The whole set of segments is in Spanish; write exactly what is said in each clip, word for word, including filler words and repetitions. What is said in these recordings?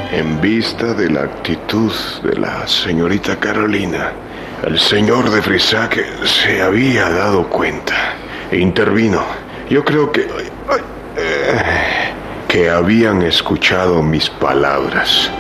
En vista de la actitud de la señorita Carolina, el señor de Frisac se había dado cuenta e intervino. Yo creo que... ay, eh, que habían escuchado mis palabras.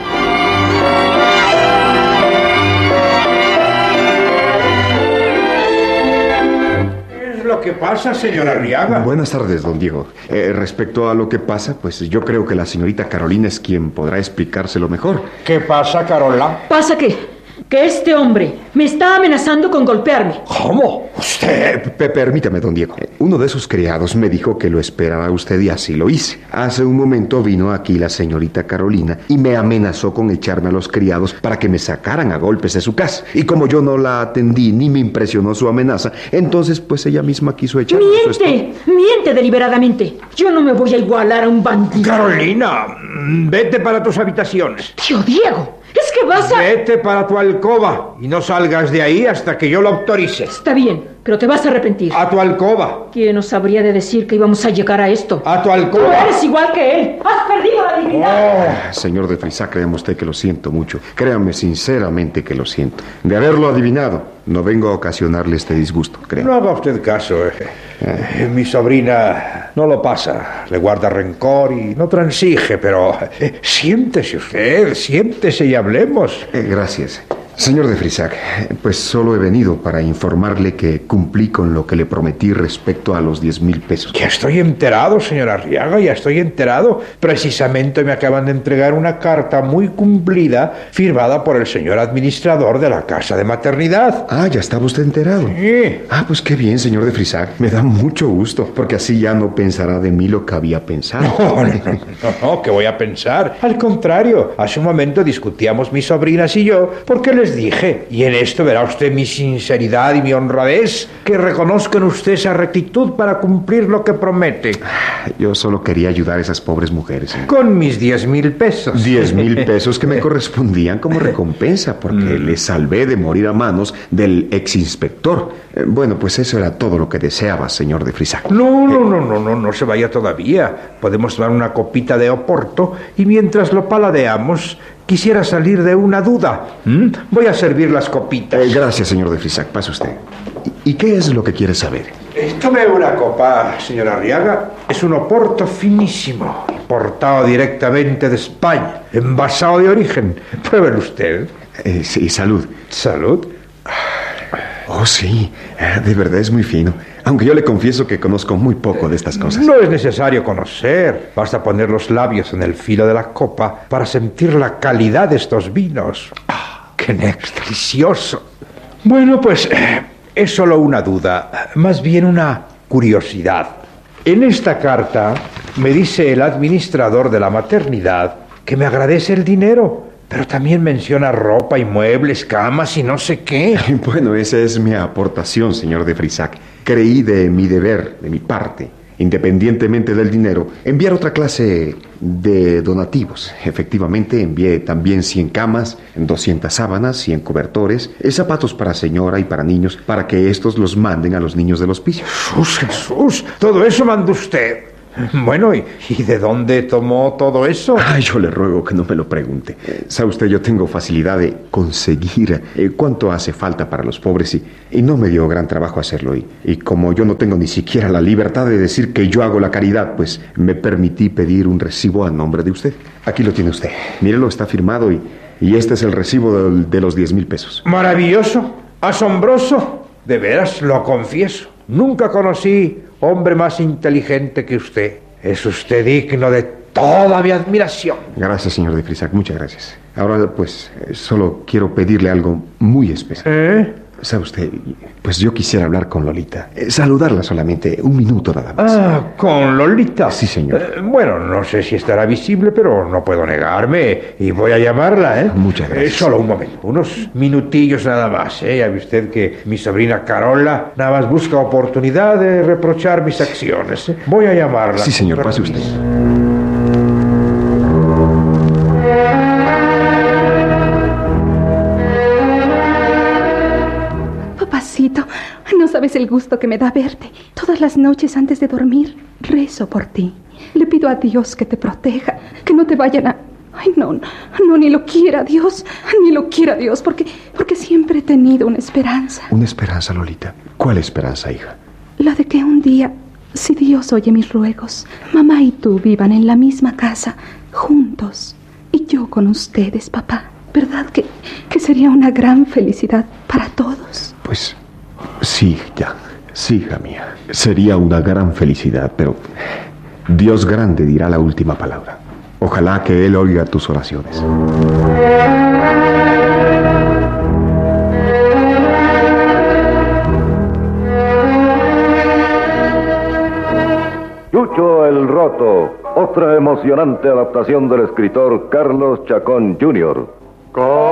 Lo que pasa, señora Arriaga. Buenas tardes, don Diego. Eh, respecto a lo que pasa, pues yo creo que la señorita Carolina es quien podrá explicárselo mejor. ¿Qué pasa, Carola? ¿Pasa qué? Que este hombre me está amenazando con golpearme. ¿Cómo? ¿Usted? P- permítame, don Diego. Uno de sus criados me dijo que lo esperaba usted y así lo hice. Hace un momento vino aquí la señorita Carolina y me amenazó con echarme a los criados para que me sacaran a golpes de su casa. Y como yo no la atendí ni me impresionó su amenaza, entonces pues ella misma quiso echarme a su ¡Miente! ¡Miente deliberadamente! Yo no me voy a igualar a un bandido. Carolina, vete para tus habitaciones. ¡Tío Diego! ¡Es que vas a...! Vete para tu alcoba y no salgas de ahí hasta que yo lo autorice. Está bien, pero te vas a arrepentir. A tu alcoba. ¿Quién nos habría de decir que íbamos a llegar a esto? A tu Tú alcoba. eres igual que él. ¡Has perdido la dignidad! Ah, señor de Frisac, créame usted que lo siento mucho. Créame sinceramente que lo siento. De haberlo adivinado, no vengo a ocasionarle este disgusto, créame. No haga usted caso. Eh. Eh, mi sobrina no lo pasa. Le guarda rencor y no transige, pero eh, siéntese usted, siéntese y hablemos. Eh, gracias. Señor de Frisac, pues solo he venido para informarle que cumplí con lo que le prometí respecto a los diez mil pesos. Ya estoy enterado, señor Arriaga, ya estoy enterado. Precisamente me acaban de entregar una carta muy cumplida, firmada por el señor administrador de la casa de maternidad. Ah, ya estaba usted enterado. Sí. Ah, pues qué bien, señor de Frisac. Me da mucho gusto, porque así ya no pensará de mí lo que había pensado. No, no, no, no, no, ¿qué voy a pensar? Al contrario, hace un momento discutíamos mis sobrinas y yo, porque les dije, y en esto verá usted mi sinceridad y mi honradez, que reconozco en usted esa rectitud para cumplir lo que promete. Yo solo quería ayudar a esas pobres mujeres. ¿eh? Con mis diez mil pesos. Diez mil pesos que me correspondían como recompensa, porque Mm. les salvé de morir a manos del exinspector. Eh, Bueno, pues eso era todo lo que deseaba, señor de Frisac. No, no, no, no, no, no se vaya todavía. Podemos tomar una copita de Oporto y mientras lo paladeamos, quisiera salir de una duda. ¿Mm? Voy a servir las copitas. Eh, gracias, señor de Frisac. Pase usted. ¿Y, y qué es lo que quiere saber? Eh, Tome una copa, señora Arriaga. Es un Oporto finísimo, importado directamente de España, envasado de origen. Pruébelo usted. Eh, sí, salud. Salud. Oh, sí. Eh, De verdad es muy fino. Aunque yo le confieso que conozco muy poco de estas cosas. No es necesario conocer. Basta poner los labios en el filo de la copa para sentir la calidad de estos vinos. ¡Ah, qué néctar delicioso! Bueno, pues eh, es solo una duda, más bien una curiosidad. En esta carta me dice el administrador de la maternidad que me agradece el dinero, pero también menciona ropa y muebles, camas y no sé qué. Bueno, esa es mi aportación, señor de Frisac. Creí de mi deber, de mi parte, independientemente del dinero, enviar otra clase de donativos. Efectivamente, envié también cien camas, doscientas sábanas, cien cobertores, eh, zapatos para señora y para niños, para que estos los manden a los niños del hospicio. Jesús, Jesús, todo eso mandó usted. Bueno, ¿y, ¿y de dónde tomó todo eso? Ay, yo le ruego que no me lo pregunte. Eh, Sabe usted, yo tengo facilidad de conseguir eh, cuánto hace falta para los pobres y, y no me dio gran trabajo hacerlo. Y, y como yo no tengo ni siquiera la libertad de decir que yo hago la caridad, pues me permití pedir un recibo a nombre de usted. Aquí lo tiene usted. Mírelo, está firmado y, y este es el recibo de, de los diez mil pesos. Maravilloso, asombroso, de veras lo confieso. Nunca conocí hombre más inteligente que usted. Es usted digno de toda mi admiración. Gracias, señor de Frisac, muchas gracias. Ahora, pues, eh, solo quiero pedirle algo muy especial. ¿Eh? ¿Sabe usted? Pues yo quisiera hablar con Lolita. Eh, saludarla solamente, un minuto nada más. Ah, con Lolita. Sí, señor. Eh, bueno, no sé si estará visible, pero no puedo negarme y voy a llamarla, ¿eh? Muchas gracias. Eh, solo un momento, unos minutillos nada más, ¿eh? Ya ve usted que mi sobrina Carola nada más busca oportunidad de reprochar mis acciones, ¿eh? Voy a llamarla. Sí, señor, pase usted. Papacito, no sabes el gusto que me da verte. Todas las noches antes de dormir, rezo por ti. Le pido a Dios que te proteja, que no te vayan a... Ay, no, no, ni lo quiera Dios, ni lo quiera Dios, porque, porque siempre he tenido una esperanza. ¿Una esperanza, Lolita? ¿Cuál esperanza, hija? La de que un día, si Dios oye mis ruegos, mamá y tú vivan en la misma casa, juntos, y yo con ustedes, papá. ¿Verdad que, que sería una gran felicidad para todos? Pues sí, ya, sí, hija mía. Sería una gran felicidad, pero Dios grande dirá la última palabra. Ojalá que Él oiga tus oraciones. Chucho el Roto, otra emocionante adaptación del escritor Carlos Chacón junior